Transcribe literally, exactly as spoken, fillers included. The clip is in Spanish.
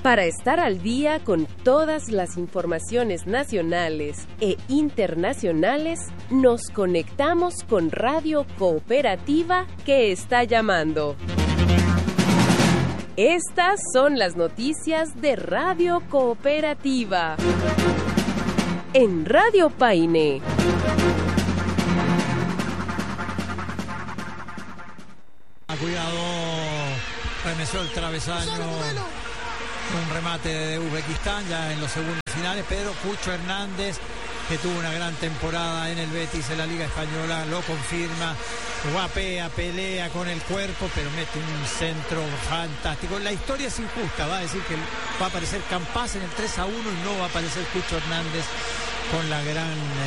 Para estar al día con todas las informaciones nacionales e internacionales, nos conectamos con Radio Cooperativa que está llamando. Estas son las noticias de Radio Cooperativa. En Radio Paine. Cuidado, remesó el travesaño. Un remate de Uzbekistán ya en los segundos finales. Pedro Cucho Hernández, que tuvo una gran temporada en el Betis, en la Liga Española, lo confirma. Guapea, pelea con el cuerpo, pero mete un centro fantástico. La historia es injusta, va a decir que va a aparecer Campás en el tres a uno y no va a aparecer Cucho Hernández con la gran